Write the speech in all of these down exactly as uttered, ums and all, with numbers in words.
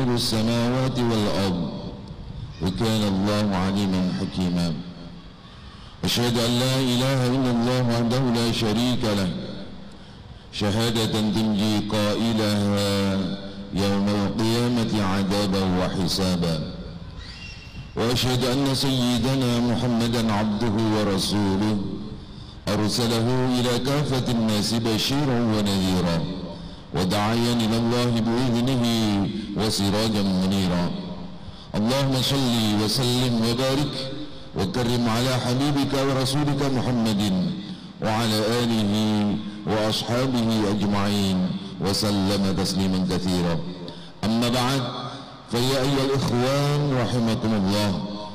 غيب السماوات والأرض وكان الله عليما حكيما أشهد أن لا إله إلا الله وحده لا شريك له شهادة تنجي قائلها يوم القيامة عذابا وحسابا وأشهد أن سيدنا محمدا عبده ورسوله أرسله إلى كافة الناس بشيرا ونذيرا وداعيا إلى الله بإذنه وسراجا منيرا اللهم صل وسلم وبارك وكرم على حبيبك ورسولك محمد وعلى آله وأصحابه أجمعين وسلم تسليما كثيرا أما بعد فيا أيها الإخوان رحمكم الله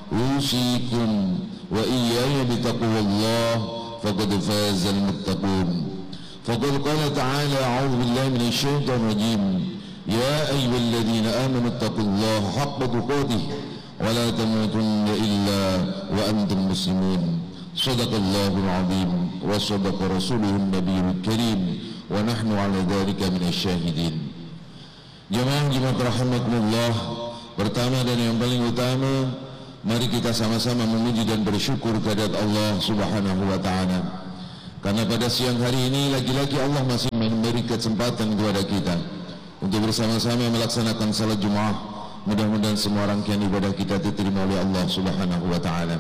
أوصيكم وإياي بتقوى الله فقد فاز المتقون فقد قال تعالى أعوذ بالله من الشيطان الرجيم يا أيها الذين آمنوا اتقوا الله حق تقاته ولا تموتن إلا وأنتم مسلمون صدق الله العظيم وصدق رسوله النبي الكريم ونحن على ذلك من الشاهدين. Jemaah jemaat rahimakumullah, pertama dan yang paling utama, mari kita sama-sama memuji dan bersyukur kehadirat Allah Subhanahu wa taala. Karena pada siang hari ini lagi-lagi Allah masih memberi kesempatan kepada kita untuk bersama-sama melaksanakan salat Jumat. Mudah-mudahan semua rangkaian ibadah kita diterima oleh Allah Subhanahu wa taala.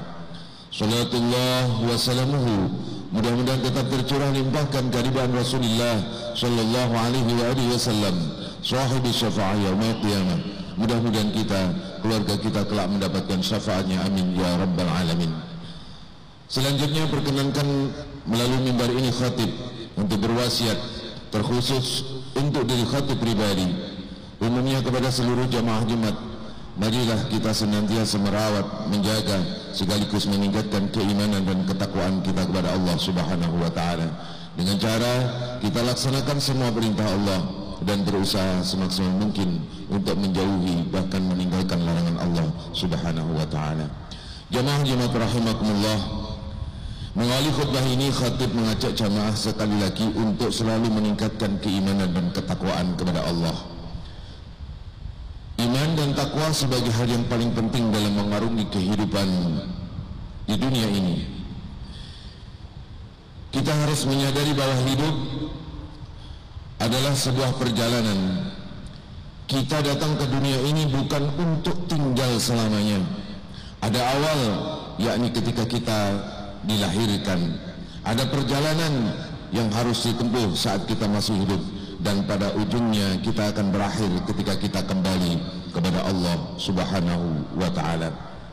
Salatullah wa salamuhu, mudah-mudahan tetap tercurah limpahkan kehadiran Rasulullah sallallahu alaihi wa alihi wasallam, sahibi syafaat yaumil qiyamah. Mudah-mudahan kita, keluarga kita kelak mendapatkan syafaatnya, amin ya rabbal alamin. Selanjutnya perkenankan melalui mimbar ini khatib untuk berwasiat terkhusus untuk diri khatib pribadi, umumnya kepada seluruh jamaah Jumat. Marilah kita senantiasa merawat, menjaga, sekaligus meningkatkan keimanan dan ketakwaan kita kepada Allah Subhanahu wa taala dengan cara kita laksanakan semua perintah Allah dan berusaha semaksimal mungkin untuk menjauhi bahkan meninggalkan larangan Allah Subhanahu wa taala. Jamaah jemaat rahimakumullah, mengawali khutbah ini khatib mengajak jamaah sekali lagi untuk selalu meningkatkan keimanan dan ketakwaan kepada Allah. Iman dan takwa sebagai hal yang paling penting dalam mengarungi kehidupan di dunia ini. Kita harus menyadari bahwa hidup adalah sebuah perjalanan. Kita datang ke dunia ini bukan untuk tinggal selamanya. Ada awal, yakni ketika kita dilahirkan. Ada perjalanan yang harus ditempuh saat kita masih hidup, dan pada ujungnya kita akan berakhir ketika kita kembali kepada Allah Subhanahu wa taala.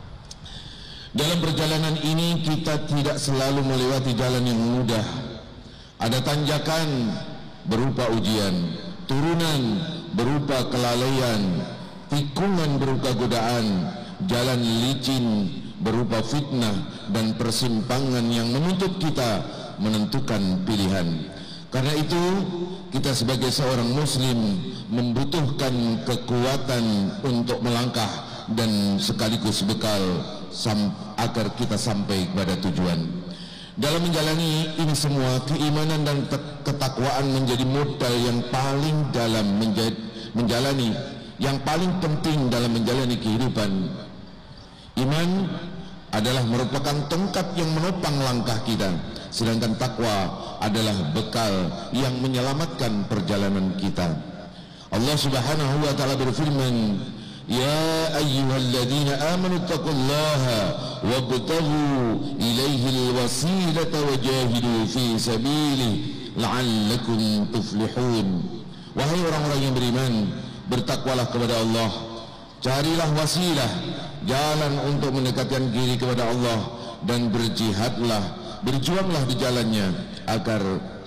Dalam perjalanan ini kita tidak selalu melewati jalan yang mudah. Ada tanjakan berupa ujian, turunan berupa kelalaian, tikungan berupa godaan, jalan licin berupa fitnah, dan persimpangan yang menuntut kita menentukan pilihan. Karena itu kita sebagai seorang muslim membutuhkan kekuatan untuk melangkah dan sekaligus bekal agar kita sampai kepada tujuan. Dalam menjalani ini semua, keimanan dan ketakwaan menjadi modal yang paling dalam menjalani, yang paling penting dalam menjalani kehidupan. Iman adalah merupakan tongkat yang menopang langkah kita, sedangkan takwa adalah bekal yang menyelamatkan perjalanan kita. Allah Subhanahu wa taala berfirman, "Ya ayyuhalladzina amanu taqullaha wabtaghu ilaihil wasilata wajahidu fi sabilihi la'allakum tuflihun." Wahai orang-orang yang beriman, bertakwalah kepada Allah, carilah wasilah, jalan untuk mendekatkan diri kepada Allah, dan berjihadlah, berjuanglah di jalannya agar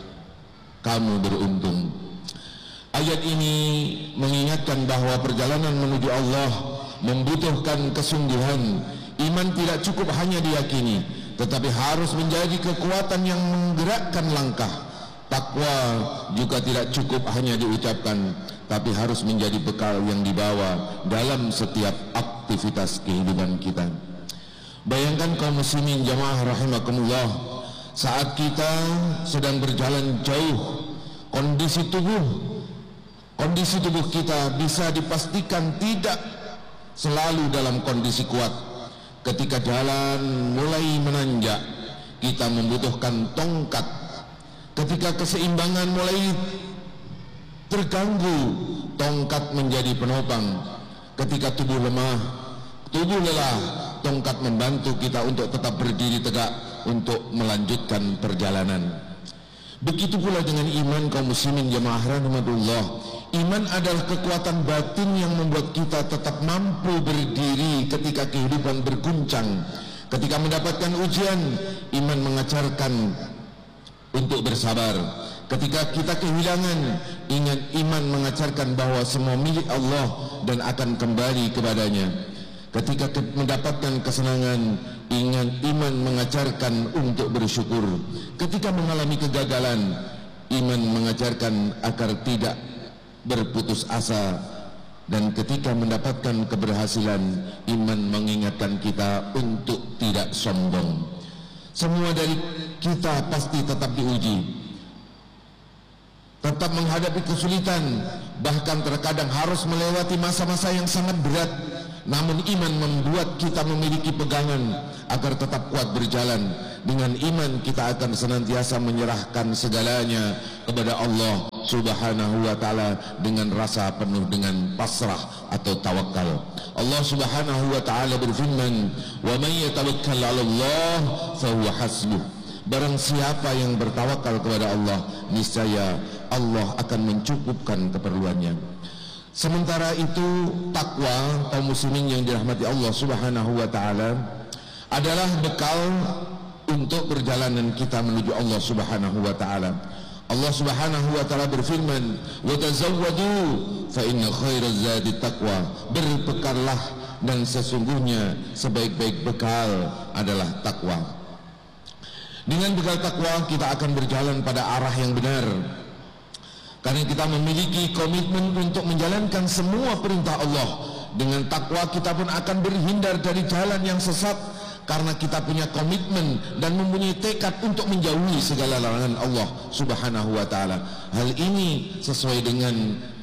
kamu beruntung. Ayat ini mengingatkan bahwa perjalanan menuju Allah membutuhkan kesungguhan. Iman tidak cukup hanya diyakini, tetapi harus menjadi kekuatan yang menggerakkan langkah. Takwa juga tidak cukup hanya diucapkan, tapi harus menjadi bekal yang dibawa dalam setiap aktivitas kehidupan kita. Bayangkan kaum muslimin jamaah rahimakumullah, saat kita sedang berjalan jauh, kondisi tubuh, kondisi tubuh kita bisa dipastikan tidak selalu dalam kondisi kuat. Ketika jalan mulai menanjak, kita membutuhkan tongkat. Ketika keseimbangan mulai terganggu, tongkat menjadi penopang. Ketika tubuh lemah, tubuh lelah, tongkat membantu kita untuk tetap berdiri tegak untuk melanjutkan perjalanan. Begitu pula dengan iman kaum muslimin jamaah rahmatullah. Iman adalah kekuatan batin yang membuat kita tetap mampu berdiri ketika kehidupan berguncang. Ketika mendapatkan ujian, iman mengajarkan untuk bersabar. Ketika kita kehilangan, ingat iman mengajarkan bahwa semua milik Allah dan akan kembali kepadanya. Ketika mendapatkan kesenangan, ingat iman mengajarkan untuk bersyukur. Ketika mengalami kegagalan, iman mengajarkan agar tidak berputus asa. Dan ketika mendapatkan keberhasilan, iman mengingatkan kita untuk tidak sombong. Semua dari kita pasti tetap diuji, tetap menghadapi kesulitan, bahkan terkadang harus melewati masa-masa yang sangat berat. Namun iman membuat kita memiliki pegangan agar tetap kuat berjalan. Dengan iman kita akan senantiasa menyerahkan segalanya kepada Allah Subhanahu wa ta'ala dengan rasa penuh dengan pasrah atau tawakal. Allah Subhanahu wa ta'ala berfirman, "Wa man yatawakkal 'ala Allah fa huwa hasbuh." Barang siapa yang bertawakal kepada Allah, niscaya Allah akan mencukupkan keperluannya. Sementara itu, takwa kaum muslimin yang dirahmati Allah Subhanahu wa ta'ala adalah bekal untuk perjalanan kita menuju Allah Subhanahu wa ta'ala. Allah Subhanahu wa ta'ala berfirman, "Wa tazawwadu fa inna khairaz zadi taqwa." Berbekallah, dan sesungguhnya sebaik-baik bekal adalah takwa. Dengan bekal takwa kita akan berjalan pada arah yang benar, karena kita memiliki komitmen untuk menjalankan semua perintah Allah. Dengan takwa kita pun akan berhindar dari jalan yang sesat, karena kita punya komitmen dan mempunyai tekad untuk menjauhi segala larangan Allah Subhanahu wa ta'ala. Hal ini sesuai dengan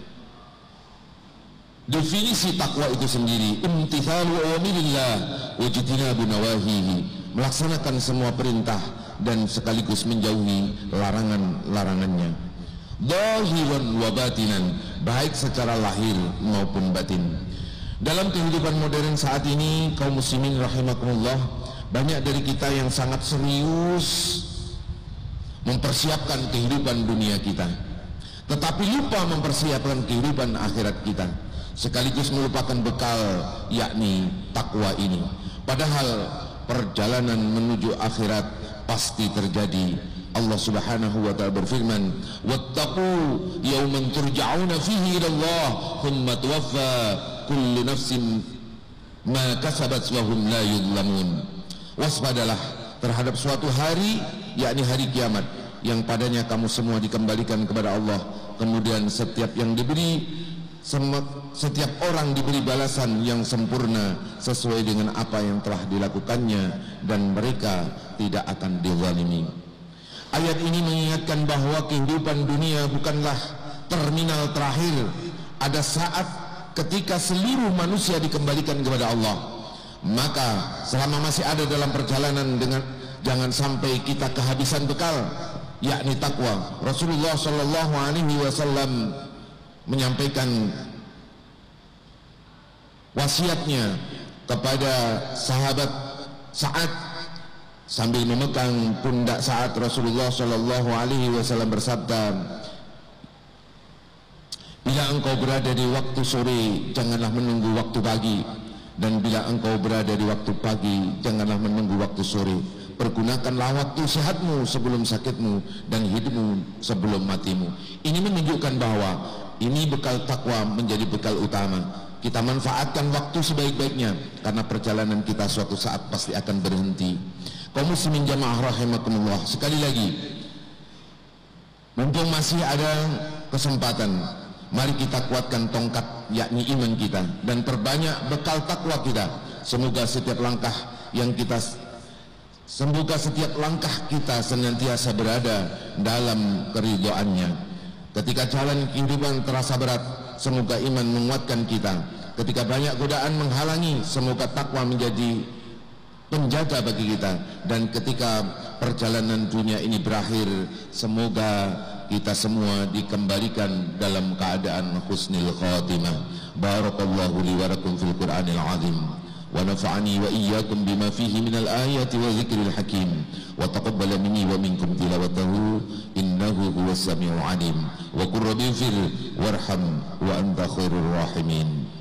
definisi takwa itu sendiri, imtithalu awamirillah wa jitinabu nawahihi, melaksanakan semua perintah dan sekaligus menjauhi larangan-larangannya. Zahiran wa batinan, baik secara lahir maupun batin. Dalam kehidupan modern saat ini, kaum muslimin rahimakumullah, banyak dari kita yang sangat serius mempersiapkan kehidupan dunia kita, tetapi lupa mempersiapkan kehidupan akhirat kita, sekaligus melupakan bekal, yakni takwa ini. Padahal perjalanan menuju akhirat pasti terjadi. Allah Subhanahu wa ta'ala berfirman, "Wattaqu yawman turja'una fihi ila Allah, thumma tuwaffa kullu nafsin ma kasabat wa hum la yuzlamun." Waspadalah terhadap suatu hari, yakni hari kiamat, yang padanya kamu semua dikembalikan kepada Allah. Kemudian setiap yang diberi setiap orang diberi balasan yang sempurna sesuai dengan apa yang telah dilakukannya, dan mereka tidak akan dizalimi. Ayat ini mengingatkan bahwa kehidupan dunia bukanlah terminal terakhir. Ada saat ketika seluruh manusia dikembalikan kepada Allah. Maka selama masih ada dalam perjalanan, dengan jangan sampai kita kehabisan bekal, yakni takwa. Rasulullah Shallallahu Alaihi Wasallam menyampaikan wasiatnya kepada sahabat Sa'ad sambil memegang pundak Sa'ad. Rasulullah Shallallahu Alaihi Wasallam bersabda, "Bila engkau berada di waktu sore, janganlah menunggu waktu pagi, dan bila engkau berada di waktu pagi, janganlah menunggu waktu sore. Pergunakanlah waktu sehatmu sebelum sakitmu, dan hidupmu sebelum matimu." Ini menunjukkan bahwa ini bekal takwa menjadi bekal utama. Kita manfaatkan waktu sebaik-baiknya, karena perjalanan kita suatu saat pasti akan berhenti. Kaum muslimin jamaah rahimakumullah, sekali lagi, mumpung masih ada kesempatan, mari kita kuatkan tongkat, yakni iman kita, dan perbanyak bekal takwa kita. Semoga setiap langkah yang kita Semoga setiap langkah kita senantiasa berada dalam keridhaannya. Ketika jalan kehidupan terasa berat, semoga iman menguatkan kita. Ketika banyak godaan menghalangi, semoga takwa menjadi penjaga bagi kita. Dan ketika perjalanan dunia ini berakhir, semoga kita semua dikembalikan dalam keadaan husnul khatimah. Barakallahu li wa lakum fil Qur'anil azim, wa nafa'ani wa iyyakum bima fihi minal ayati wa dzikril hakim, wa taqabbala minni wa minkum tilawatahu innahu huwas samiul alim. Wa qur rabbi fir warham wa anta khairur rahimin.